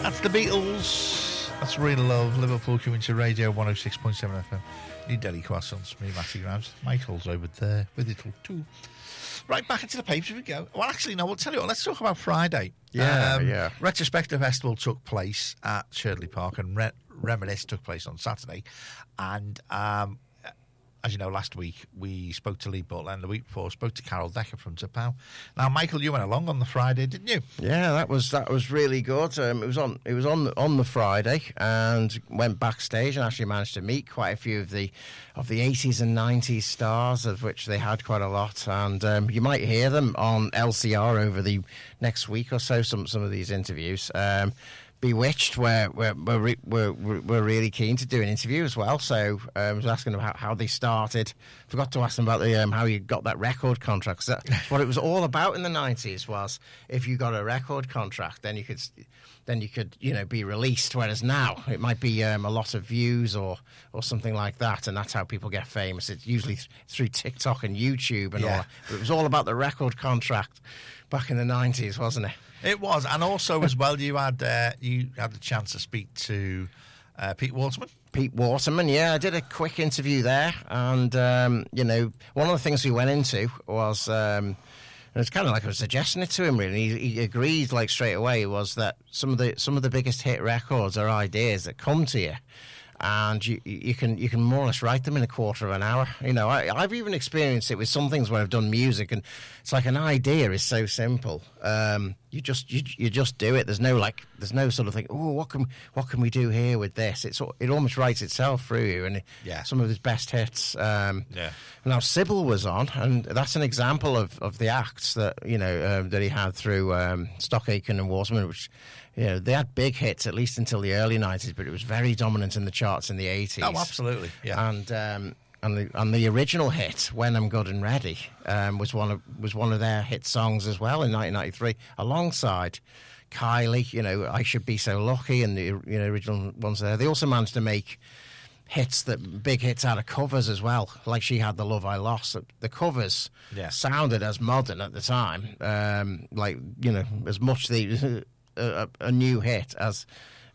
That's the Beatles. That's Real Love. Liverpool Community Radio 106.7 FM. New Delhi croissants. Me, Matty Grams. Michael's over there with it all too. Right, back into the papers we go. Well, actually, no, we'll tell you what. Let's talk about Friday. Yeah. Retrospective Festival took place at Sherdley Park, and Reminisce took place on Saturday. And as you know, last week we spoke to Lee Butler, and the week before spoke to Carol Decker from Tapau. Now, Michael, you went along on the Friday, didn't you? Yeah, that was really good. It was on the Friday, and went backstage and actually managed to meet quite a few of the 80s and 90s stars, of which they had quite a lot. And you might hear them on LCR over the next week or so. Some of these interviews. Bewitched, we're really keen to do an interview as well. So I was asking them how they started. Forgot to ask them about the how you got that record contract. 'Cause that's what it was all about in the 90s. Was if you got a record contract, then you could be released. Whereas now it might be a lot of views or something like that, and that's how people get famous. It's usually through TikTok and YouTube and all that. But it was all about the record contract back in the 90s, wasn't it? It was, and also as well, you had the chance to speak to Pete Waterman. Pete Waterman, yeah, I did a quick interview there, and one of the things we went into was it's kind of like I was suggesting it to him. Really, he agreed like straight away. Was that some of the biggest hit records are ideas that come to you, and you can more or less write them in a quarter of an hour. You know, I've even experienced it with some things where I've done music, and it's like an idea is so simple. You just do it. There's no sort of thing. Oh, what can we do here with this? It almost writes itself through you, and some of his best hits. Now Sybil was on, and that's an example of the acts that that he had through Stock Aitken and Waterman, which. They had big hits at least until the early 90s, but it was very dominant in the charts in the 80s. Oh, absolutely, yeah. And the original hit, When I'm Good and Ready, was one of their hit songs as well in 1993, alongside Kylie. I Should Be So Lucky, and the original ones there. They also managed to make big hits out of covers as well. Like She Had the Love I Lost. The covers sounded as modern at the time, as much a new hit as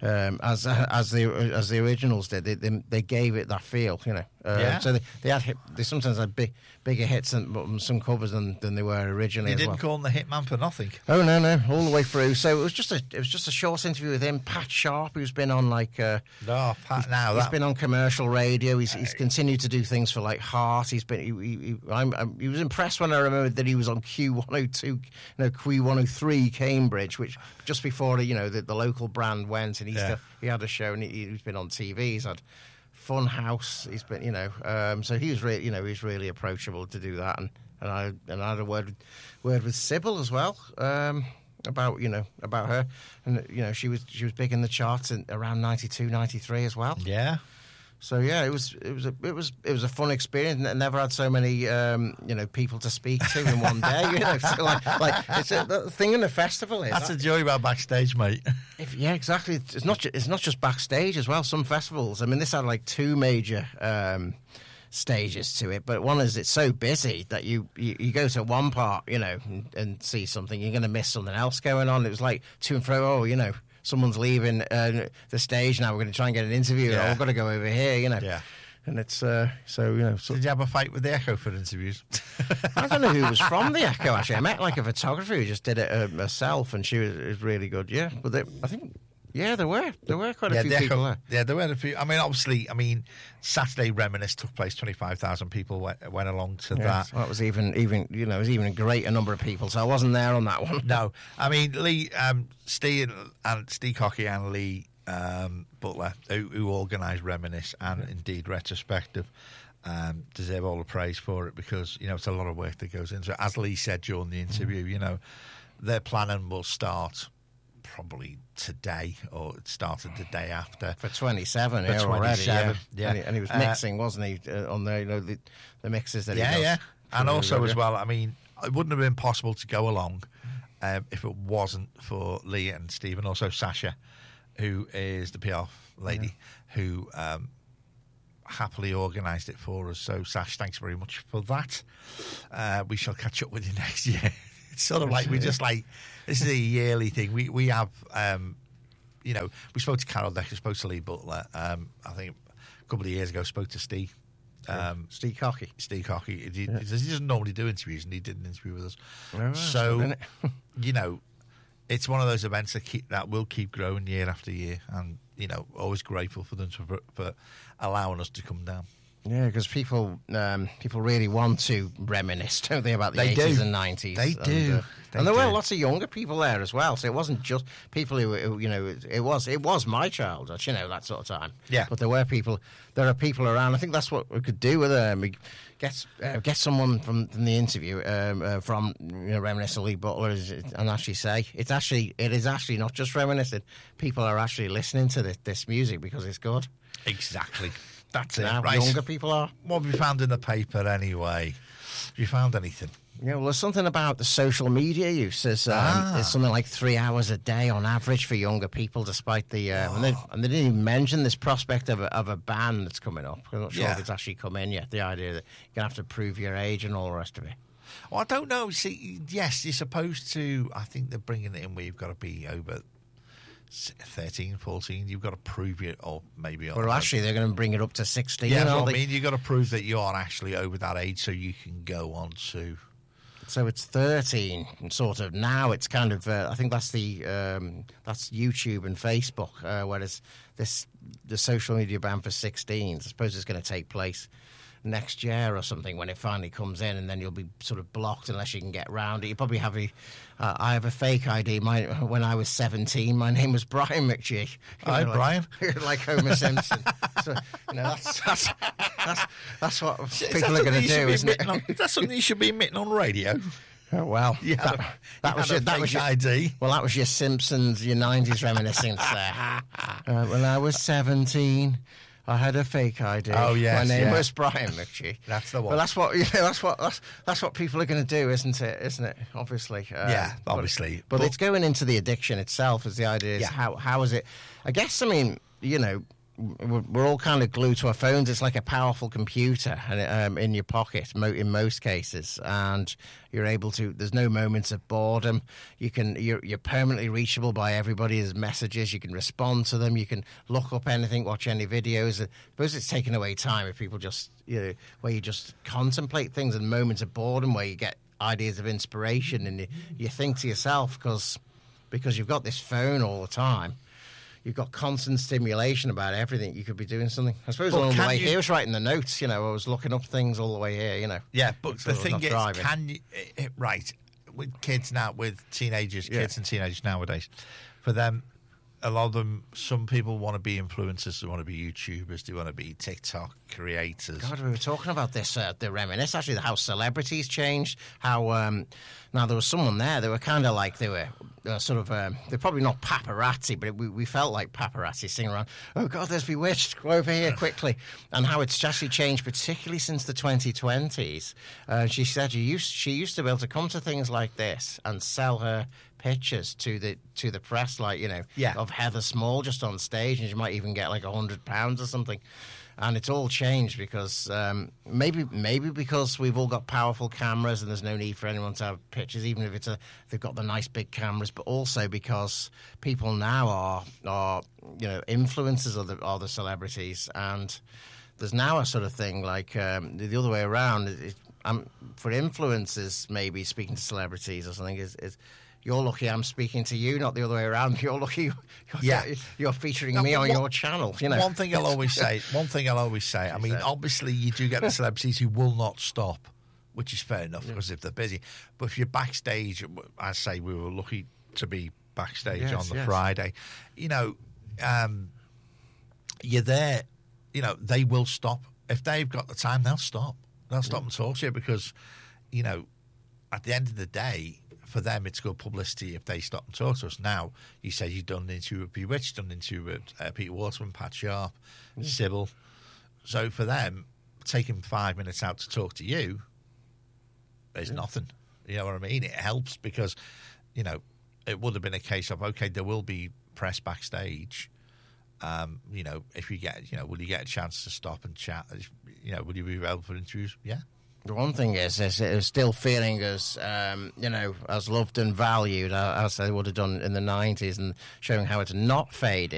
the originals did. They gave it that feel, So they sometimes had bigger hits and some covers than they were originally. They didn't call him the Hitman for nothing. Oh no, all the way through. So it was just a short interview with him. Pat Sharp, who's been on he's been on commercial radio. He's continued to do things for like Heart. He was impressed when I remembered that he was on Q102, Q103 Cambridge, which just before the local brand went, and he had a show, and he's been on TV. He's had Fun House. He's been, so he was really, he's really approachable to do that. And I had a word with Sybil as well about her, and she was big in the charts around 92, 93 as well. Yeah. So yeah, it was a fun experience. I never had so many people to speak to in one day. So like it's the thing in the festival is that's the joy about backstage, mate. Exactly. It's not just backstage as well. Some festivals. I mean, this had like two major stages to it, but one is it's so busy that you go to one part, and see something, you're going to miss something else going on. It was like to and fro. Someone's leaving the stage now. We're going to try and get an interview. Yeah. We've got to go over here, Yeah. And it's So did you have a fight with the Echo for interviews? I don't know who was from the Echo. Actually, I met like a photographer who just did it herself, and she was really good. Yeah, but I think. Yeah, there were quite a few people there. Yeah, there were a few. I mean, obviously, Saturday Reminisce took place. 25,000 people went along to that. So that was even it was even a greater number of people. So I wasn't there on that one. No, I mean Lee, Steve Cocky and Lee Butler, who organised Reminisce and indeed Retrospective, deserve all the praise for it, because it's a lot of work that goes into it. As Lee said during the interview, their planning will start probably today, or it started the day after for 27 here already. Yeah. And he was mixing, wasn't he, on the mixes that he does. And also as well, it wouldn't have been possible to go along if it wasn't for Lee and Steve, and also Sasha, who is the PR lady, who happily organised it for us. So Sash, thanks very much for that. We shall catch up with you next year. It's sort of like we just like, this is a yearly thing. We have you know, we spoke to Carol Decker, spoke to Lee Butler. I think a couple of years ago, spoke to Steve. Steve Cocky. Steve Cocky. He doesn't normally do interviews, and he did an interview with us. Right, so, you know, it's one of those events that will keep growing year after year, and you know, always grateful for them for allowing us to come down. Yeah, because people really want to reminisce, don't they, about the 80s and 90s? They do. And there were lots of younger people there as well, so it wasn't just people who you know, it was my childhood, you know, that sort of time. Yeah. But there are people around. I think that's what we could do with them. We get someone from the interview from, you know, Reminisce Lee Butler and actually say it is actually not just reminiscing. People are actually listening to this music because it's good. Exactly. That's it. Now, Right. younger people are. What have you found in the paper anyway? Have you found anything? Yeah, well, there's something about the social media use. There's something like 3 hours a day on average for younger people, despite the... and they didn't even mention this prospect of a ban that's coming up. I'm not sure if it's actually come in yet, the idea that you're going to have to prove your age and all the rest of it. Well, I don't know. See, yes, you're supposed to... I think they're bringing it in where you've got to be over 13, 14. You've got to prove it, or maybe... Well, actually, they're going to bring it up to 16. Yeah, that's what I mean. You've got to prove that you are actually over that age so you can go on to... So it's 13, sort of. Now it's kind of, I think that's that's YouTube and Facebook, whereas the social media ban for 16, I suppose it's going to take place next year or something when it finally comes in, and then you'll be sort of blocked unless you can get round it. You probably have I have a fake ID. When I was 17, my name was Brian McGee. Hi, Brian. Like Homer Simpson. So, you know, that's what people are going to do, isn't it? That's something you should be admitting on radio. Oh, well, Yeah, that was your ID. Well, that was your Simpsons, your 90s reminiscence there. When I was 17, I had a fake ID. Oh, yes, my name was Brian McGee. That's the one. Well, that's what people are going to do, isn't it? Obviously. Yeah, obviously. But it's going into the addiction itself. Is the idea? Is how is it? I guess. I mean, you know, we're all kind of glued to our phones. It's like a powerful computer in your pocket in most cases, and you're able to. There's no moments of boredom. You're permanently reachable by everybody. There's messages. You can respond to them. You can look up anything, watch any videos. I suppose it's taken away time if people just, you know, where you just contemplate things and moments of boredom where you get ideas of inspiration and you think to yourself because you've got this phone all the time. You've got constant stimulation about everything. You could be doing something. I suppose on the way here, I was writing the notes. You know, I was looking up things all the way here. You know. Yeah, but the thing is, driving. can you right with kids now, with teenagers, kids and teenagers nowadays, for them, a lot of them, some people want to be influencers, they want to be YouTubers, they want to be TikTok creators. God, we were talking about this, the reminisce, actually, how celebrities changed, how, now there was someone there, they were kind of like, they were sort of, they're probably not paparazzi, but we felt like paparazzi singing around, oh God, there's Bewitched, go over here quickly, and how it's actually changed, particularly since the 2020s. She said she used to be able to come to things like this and sell her pictures to the press, like, you know, of Heather Small just on stage, and she might even get like £100 or something. And it's all changed because maybe because we've all got powerful cameras and there's no need for anyone to have pictures, even if they've got the nice big cameras. But also because people now are you know, influencers are the celebrities, and there's now a sort of thing like the other way around. For influencers, maybe speaking to celebrities or something is you're lucky I'm speaking to you, not the other way around. You're lucky you're featuring me on your channel. You know, one thing I'll always say. I mean, obviously, you do get the celebrities who will not stop, which is fair enough because if they're busy. But if you're backstage, I say we were lucky to be backstage on the Friday. You know, you're there. You know, they will stop if they've got the time. They'll stop. They'll stop and talk to you because, you know, at the end of the day, for them, it's good publicity if they stop and talk to us. Now, you say you've done an interview with Bewitched, done an interview with Peter Waterman, Pat Sharp, Sybil. So for them, taking 5 minutes out to talk to you is nothing. You know what I mean? It helps because, you know, it would have been a case of, okay, there will be press backstage. You know, if you get, you know, will you get a chance to stop and chat? You know, will you be available for interviews? Yeah. The one thing is it was still feeling as, as loved and valued as they would have done in the 90s, and showing how it's not faded.